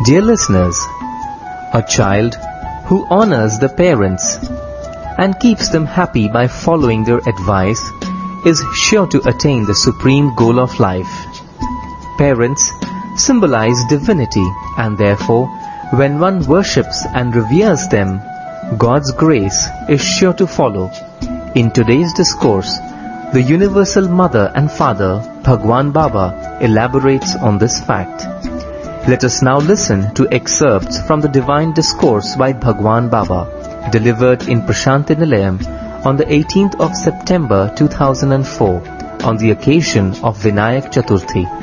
Dear listeners, a child who honors the parents and keeps them happy by following their advice is sure to attain the supreme goal of life. Parents symbolize divinity, and therefore, when one worships and reveres them, God's grace is sure to follow. In today's discourse, the Universal Mother and Father, Bhagwan Baba, elaborates on this fact. Let us now listen to excerpts from the Divine Discourse by Bhagwan Baba, delivered in Prashanti Nilayam on the 18th of September 2004, on the occasion of Vinayak Chaturthi.